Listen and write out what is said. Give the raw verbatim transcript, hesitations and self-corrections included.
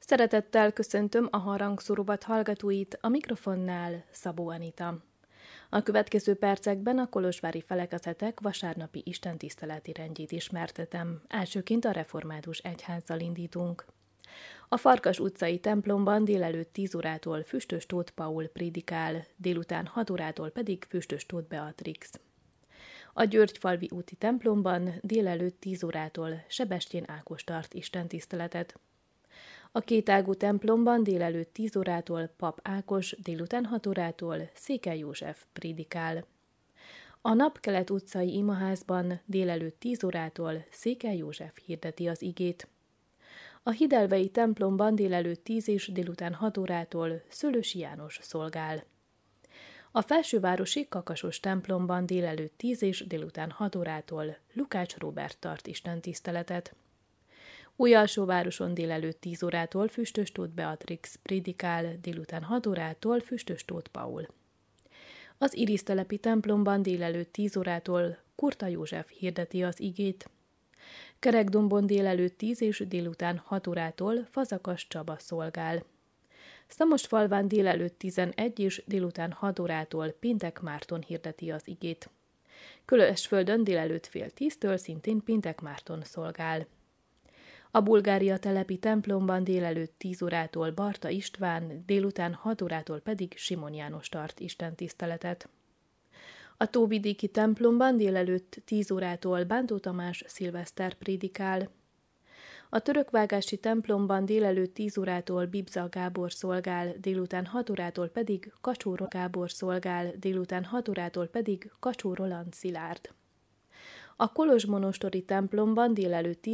Szeretettel köszöntöm a harangszórovat hallgatóit, a mikrofonnál Szabó Anita. A következő percekben a kolozsvári felekezetek vasárnapi istentiszteleti rendjét ismertetem. Elsőként a református egyházzal indítunk. A Farkas utcai templomban délelőtt tíz órától Füstös Tóth Paul prédikál, délután hat órától pedig Füstös Tóth Beatrix. A Györgyfalvi úti templomban délelőtt tíz órától Sebestyén Ákos tart istentiszteletet. A Kétágú templomban délelőtt tíz órától Pap Ákos, délután hat órától Székely József prédikál. A Napkelet utcai imaházban délelőtt tíz órától Székely József hirdeti az igét. A Hidelvei templomban délelőtt tíz és délután hat órától Szőlősi János szolgál. A Felsővárosi Kakasos templomban délelőtt tíz és délután hat órától Lukács Róbert tart istentiszteletet. Újalsóvároson délelőtt tíz órától Füstös Tóth Beatrix prédikál, délután hat órától Füstös Tóth Paul. Az Irisztelepi templomban délelőtt tíz órától Kurta József hirdeti az igét. Kerekdombon délelőtt tíz és délután hat órától Fazakas Csaba szolgál. Szamosfalván délelőtt tizenegy és délután hat órától Pintek Márton hirdeti az igét. Külösföldön délelőtt fél tíztől szintén Pintek Márton szolgál. A Bulgária telepi templomban délelőtt tíz órától Barta István, délután hat órától pedig Simon János tart istentiszteletet. A Tóvidéki templomban délelőtt tíz órától Bántó Tamás Szilveszter prédikál. A Törökvágási templomban délelőtt tíz órától Bibza Gábor szolgál, délután hat órától pedig Kacsó Gábor szolgál, délután hat órától pedig Kacsó Roland Szilárd. A Kolozsmonostori templomban délelőtt